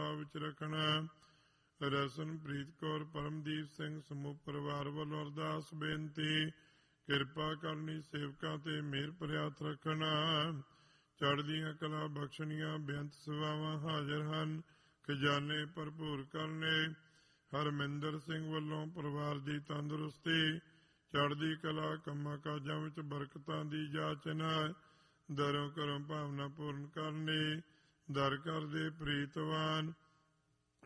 ਸਦਾ ਵਿੱਚ ਰੱਖਣਾ। ਰਸਨਪ੍ਰੀਤ ਕੌਰ, ਪਰਮਦੀਪ ਸਿੰਘ ਸਮੂਹ ਪਰਿਵਾਰ ਵੱਲੋਂ ਅਰਦਾਸ ਬੇਨਤੀ। ਕਿਰਪਾ ਕਰਨੀ ਸੇਵਕਾਂ ਤੇ ਮਿਹਰ ਭਰਿਆ ਹੱਥ ਰੱਖਣਾ। ਚੜ੍ਹਦੀਆਂ ਕਲਾ ਬਖਸ਼ਣੀਆਂ ਬੇਅੰਤ ਸੇਵਾਵਾਂ ਹਾਜ਼ਰ ਹਨ। ਖਜ਼ਾਨੇ ਭਰਪੂਰ ਕਰਨੇ। ਹਰਮਿੰਦਰ ਸਿੰਘ ਵੱਲੋਂ ਪਰਿਵਾਰ ਦੀ ਤੰਦਰੁਸਤੀ, ਚੜ੍ਹਦੀ ਕਲਾ, ਕੰਮਾਂ ਕਾਜਾਂ ਵਿੱਚ ਬਰਕਤਾਂ ਦੀ ਜਾਚਨਾ। ਦਰੋਂ ਘਰੋਂ ਭਾਵਨਾ ਪੂਰਨ ਕਰਨੀ। ਦਰ ਘਰ ਦੇ ਪ੍ਰੀਤਵਾਨ